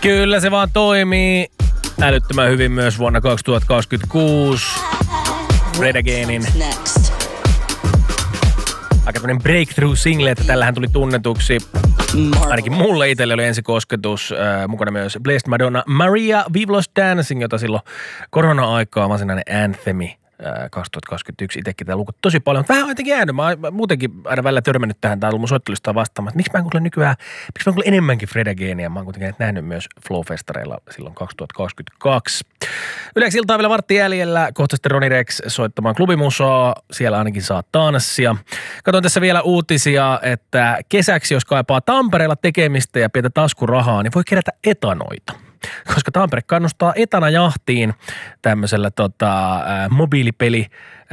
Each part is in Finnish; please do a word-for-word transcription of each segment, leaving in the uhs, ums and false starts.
Kyllä se vaan toimii älyttömän hyvin myös vuonna kaksituhattakaksikymmentäkuusi. Fred Againin aika tämmönen breakthrough-single, että tällähän tuli tunnetuksi. Ainakin mulle itselle oli ensikosketus. Äh, mukana myös Blessed Madonna Maria We've Lost Dancing, jota silloin korona-aikaa varsinainen anthemi äh, kaksituhattakaksikymmentäyksi itsekin tämä luku tosi paljon. Vähän on jotenkin jäänyt. Mä oon muutenkin aina välillä törmännyt tähän. Tää on ollut mun soittelusta vastaamaan, että miksi mä en kuule nykyään, miksi mä en kuule enemmänkin Fred Againia. Mä oon kuitenkin nähnyt myös Flow-festareilla silloin kaksituhattakaksikymmentäkaksi. Yleensä iltaa vielä vartti jäljellä. Kohta sitten Ronny Rex soittamaan klubimusaa. Siellä ainakin saa tanssia. Katson tässä vielä uutisia, että kesäksi, jos kaipaa Tampereella tekemistä ja pientä taskurahaa, niin voi kerätä etanoita. Koska Tampere kannustaa etanajahtiin tämmöisellä tota, ä, mobiilipeli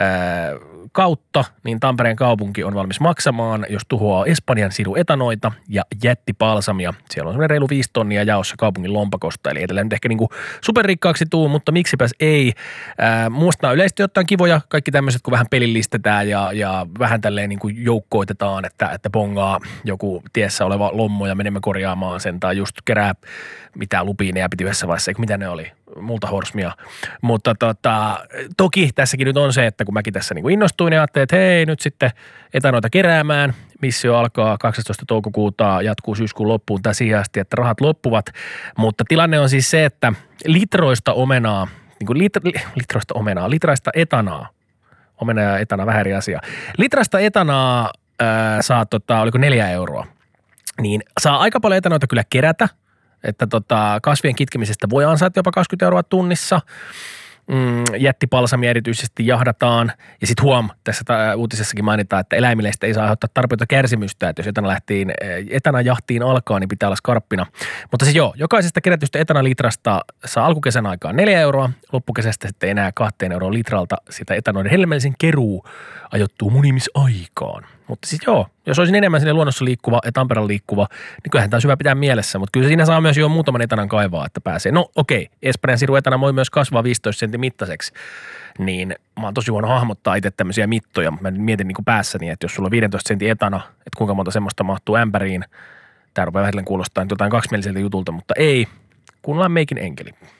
ä, kautta, niin Tampereen kaupunki on valmis maksamaan, jos tuhoaa Espanjan siru etanoita ja jättipalsamia. Siellä on semmoinen reilu viisi tonnia jaossa kaupungin lompakosta, eli edelleen nyt ehkä niinku superrikkaaksi tuu, mutta miksipäs ei. Ää, Musta on yleisesti ottaen kivoja kaikki tämmöiset, kun vähän pelillistetään ja, ja vähän tälleen niinku joukkoitetaan, että, että bongaa joku tiessä oleva lommo ja menemme korjaamaan sen, tai just kerää mitä lupiineja piti yhdessä vaiheessa, eikö mitä ne oli, multahorsmia. Mutta tota, toki tässäkin nyt on se, että kun mäkin tässä niinku innostuin ja ajattelin, että hei nyt sitten etanoita keräämään, missio alkaa kahdeksastoista toukokuuta, jatkuu syyskuun loppuun tai siihen asti, että rahat loppuvat. Mutta tilanne on siis se, että litroista omenaa, niin kuin lit, litroista omenaa, litraista etanaa, omena ja etana vähän eri asia. Litrasta etanaa ää, saa tota, oliko neljä euroa, niin saa aika paljon etanoita kyllä kerätä. Että tota, kasvien kitkemisestä voi ansaita jopa kaksikymmentä euroa tunnissa. Mm, jättipalsamia erityisesti jahdataan. Ja sitten huom, tässä ta- uutisessakin mainitaan, että eläimille ei saa aiheuttaa tarpeita kärsimystä. Että jos etana lähtiin, etanajahtiin alkaa, niin pitää olla skarppina. Mutta siis joo, jokaisesta kerätystä etanalitrasta saa alkukesän aikaan neljä euroa. Loppukesästä sitten enää kahteen euroa litralta. Sitä etanoiden helmellisen keruu ajoittuu munimisaikaan. Mutta siis joo, jos olisin enemmän sinne luonnossa liikkuva ja Tampereella liikkuva, niin kyllähän tämä on hyvä pitää mielessä. Mutta kyllä siinä saa myös jo muutaman etanan kaivaa, että pääsee. No okei, Espanjan siru etana voi myös kasvaa viisitoista sentin mittaiseksi. Niin mä oon tosi huono hahmottaa itse tämmöisiä mittoja. Mä mietin niin kuin päässäni, että jos sulla on viisitoista sentin etana, että kuinka monta semmoista mahtuu ämpäriin. Tää rupeaa vähitellen kuulostaa jotain kaksimieliseltä jutulta, mutta ei. Kuunnellaan meikin enkeli.